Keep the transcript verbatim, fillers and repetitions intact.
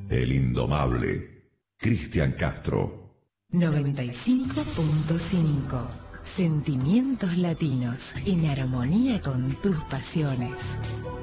el indomable Cristian Castro. noventa y cinco punto cinco. Sentimientos latinos en armonía con tus pasiones.